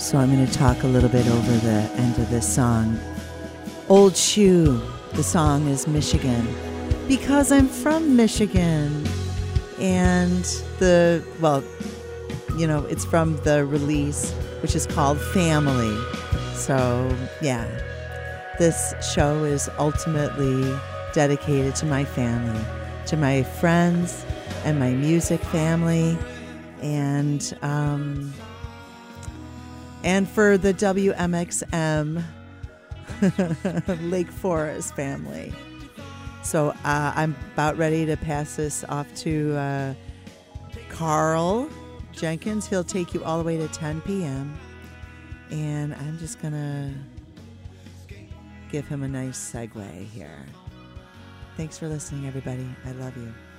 So I'm going to talk a little bit over the end of this song. Old Shoe, the song is Michigan, because I'm from Michigan. And it's from the release, which is called Family. So, yeah, this show is ultimately dedicated to my family, to my friends and my music family, and for the WMXM Lake Forest family. So I'm about ready to pass this off to Carl Jenkins. He'll take you all the way to 10 p.m. And I'm just going to give him a nice segue here. Thanks for listening, everybody. I love you.